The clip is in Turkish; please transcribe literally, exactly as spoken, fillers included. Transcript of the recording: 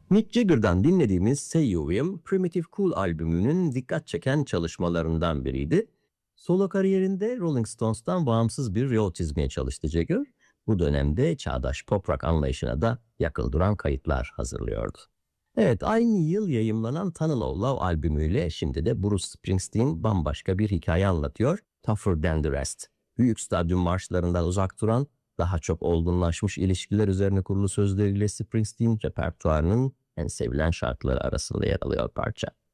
Mick Jagger'dan dinlediğimiz Say You Will, Primitive Cool albümünün dikkat çeken çalışmalarından biriydi. Solo kariyerinde Rolling Stones'tan bağımsız bir yol çizmeye çalıştı Jagger. Bu dönemde çağdaş pop rock anlayışına da yakın duran kayıtlar hazırlıyordu. Evet, aynı yıl yayımlanan Tunnel of Love albümüyle şimdi de Bruce Springsteen bambaşka bir hikaye anlatıyor. Tougher Than The Rest. Büyük stadyum marşlarından uzak duran, daha çok olgunlaşmış ilişkiler üzerine kurulu sözleriyle Springsteen repertuarının en sevilen şarkıları arasında yer alıyor parça.